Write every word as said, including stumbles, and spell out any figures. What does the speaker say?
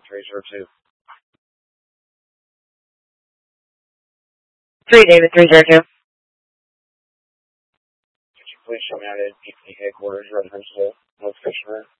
three zero two. three David three zero two. Could you please show me out at P P headquarters, Red Huntsville, North Kitchener?